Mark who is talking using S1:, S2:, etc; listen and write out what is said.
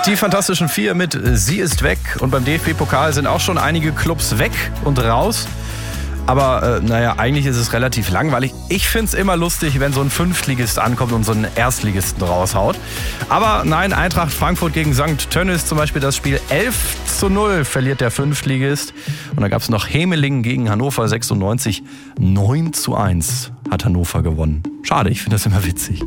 S1: Die Fantastischen Vier mit Sie ist weg. Und beim DFB-Pokal sind auch schon einige Clubs weg und raus. Aber eigentlich ist es relativ langweilig. Ich finde es immer lustig, wenn so ein Fünftligist ankommt und so einen Erstligisten raushaut. Aber nein, Eintracht Frankfurt gegen St. Tönnies zum Beispiel, das Spiel 11:0 verliert der Fünftligist. Und dann gab es noch Hemelingen gegen Hannover 96. 9:1 hat Hannover gewonnen. Schade, ich finde das immer witzig.